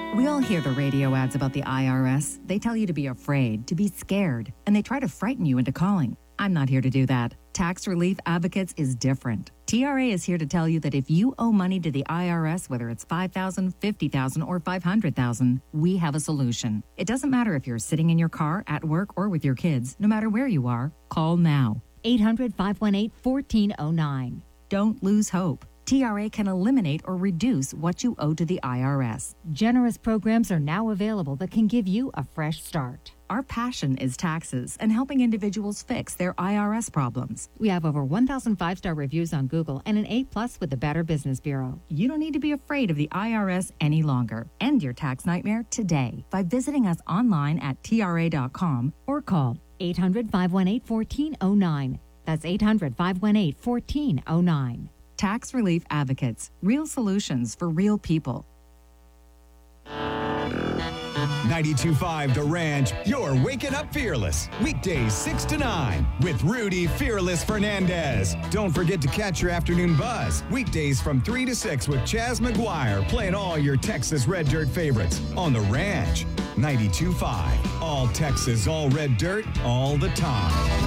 We all hear the radio ads about the IRS. They tell you to be afraid, to be scared, and they try to frighten you into calling. I'm not here to do that. Tax Relief Advocates is different. TRA is here to tell you that if you owe money to the IRS, whether it's $5,000, $50,000, or $500,000, we have a solution. It doesn't matter if you're sitting in your car, at work, or with your kids. No matter where you are, call now. 800-518-1409. Don't lose hope. TRA can eliminate or reduce what you owe to the IRS. Generous programs are now available that can give you a fresh start. Our passion is taxes and helping individuals fix their IRS problems. We have over 1,000 five-star reviews on Google and an A+ with the Better Business Bureau. You don't need to be afraid of the IRS any longer. End your tax nightmare today by visiting us online at TRA.com or call 800-518-1409. That's 800-518-1409. Tax Relief Advocates. Real solutions for real people. 92.5 The Ranch, you're waking up fearless. Weekdays 6 to 9 with Rudy Fearless Fernandez. Don't forget to catch your afternoon buzz. Weekdays from 3 to 6 with Chaz McGuire playing all your Texas Red Dirt favorites on The Ranch. 92.5. All Texas, all red dirt, all the time.